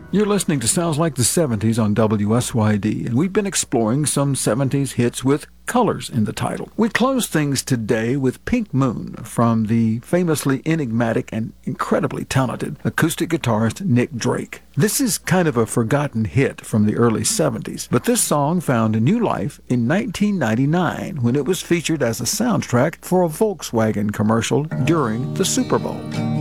You're listening to Sounds Like the 70s on WSYD, and we've been exploring some 70s hits with colors in the title. We close things today with Pink Moon from the famously enigmatic and incredibly talented acoustic guitarist Nick Drake. This is kind of a forgotten hit from the early 70s, but this song found a new life in 1999 when it was featured as a soundtrack for a Volkswagen commercial during the Super Bowl.